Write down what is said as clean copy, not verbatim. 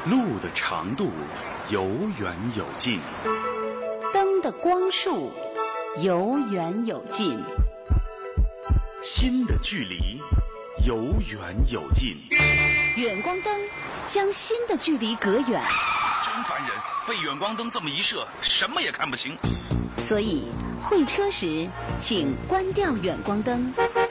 路的长度有远有近， 灯的光束有远有近， 心的距离有远有近。 远光灯将心的距离隔远， 真烦人，被远光灯这么一射，什么也看不清。 所以会车时请关掉远光灯。